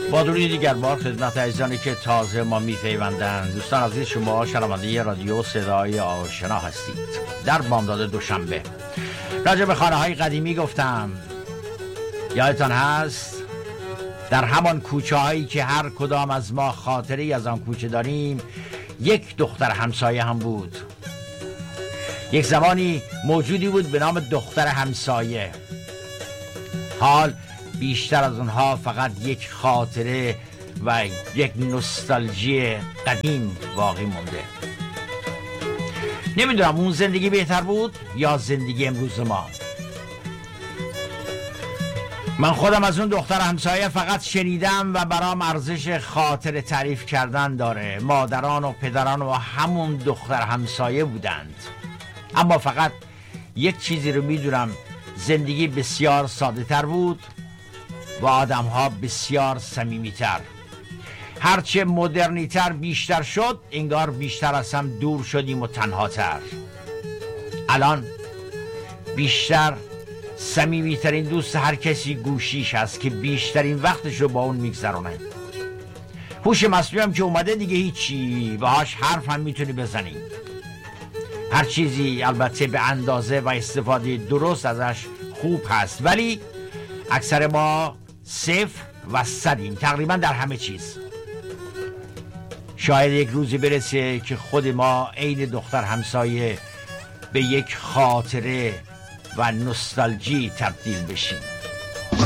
با درودی دیگر بار خدمت عزیزانی که تازه ما میپیوندند. دوستان عزیز، شما شنونده رادیو صدای آشنا هستید. در بامداد دوشنبه راجع به خانه های قدیمی گفتم. یادتان هست در همان کوچه هایی که هر کدام از ما خاطری از آن کوچه داریم، یک دختر همسایه هم بود. یک زمانی موجودی بود به نام دختر همسایه. حال بیشتر از اونها فقط یک خاطره و یک نوستالژی قدیم باقی مونده. نمیدونم اون زندگی بهتر بود یا زندگی امروز ما. من خودم از اون دختر همسایه فقط شنیدم و برام ارزش خاطره تعریف کردن داره. مادران و پدران و همون دختر همسایه بودند. اما فقط یک چیزی رو میدونم، زندگی بسیار ساده تر بود و آدم ها بسیار صمیمی تر. هرچه مدرنی تر بیشتر شد، انگار بیشتر از هم دور شدیم و تنها تر. الان بیشتر صمیمی ترین دوست هر کسی گوشیش هست که بیشترین وقتش رو با اون میگذرونه. هوش مصنوعی هم که اومده دیگه هیچی، باهاش حرف هم میتونی بزنی. هر چیزی البته به اندازه و استفاده درست ازش خوب هست، ولی اکثر ما 0 و 100یم تقریبا در همه چیز. شاید یک روزی برسه که خود ما عین دختر همسایه به یک خاطره و نوستالژی تبدیل بشیم.